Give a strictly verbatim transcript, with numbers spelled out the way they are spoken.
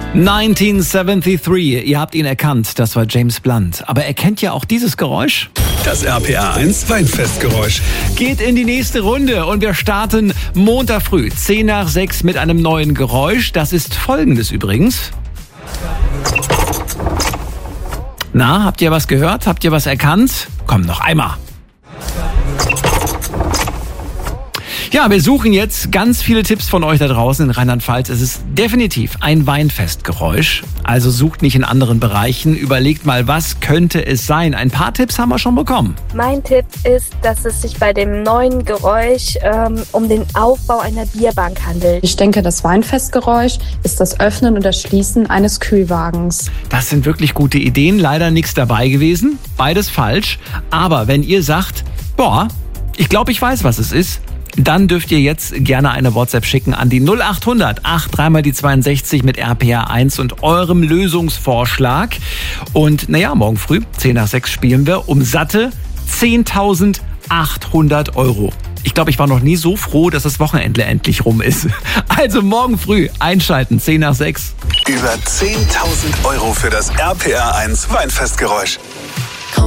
neunzehnhundertdreiundsiebzig, ihr habt ihn erkannt, das war James Blunt. Aber er kennt ja auch dieses Geräusch. Das R P R eins Weinfestgeräusch. Geht in die nächste Runde und wir starten Montag früh, zehn nach sechs mit einem neuen Geräusch. Das ist folgendes übrigens. Na, habt ihr was gehört? Habt ihr was erkannt? Komm, noch einmal. Ja, wir suchen jetzt ganz viele Tipps von euch da draußen in Rheinland-Pfalz. Es ist definitiv ein Weinfestgeräusch. Also sucht nicht in anderen Bereichen. Überlegt mal, was könnte es sein? Ein paar Tipps haben wir schon bekommen. Mein Tipp ist, dass es sich bei dem neuen Geräusch ähm, um den Aufbau einer Bierbank handelt. Ich denke, das Weinfestgeräusch ist das Öffnen und das Schließen eines Kühlwagens. Das sind wirklich gute Ideen. Leider nichts dabei gewesen. Beides falsch. Aber wenn ihr sagt, boah, ich glaube, ich weiß, was es ist, dann dürft ihr jetzt gerne eine WhatsApp schicken an die null acht hundert acht drei mal die zweiundsechzig mit R P R eins und eurem Lösungsvorschlag. Und naja, morgen früh, zehn nach sechs, spielen wir um satte zehntausendachthundert Euro. Ich glaube, ich war noch nie so froh, dass das Wochenende endlich rum ist. Also morgen früh einschalten, zehn nach sechs. Über zehntausend Euro für das R P R eins Weinfestgeräusch.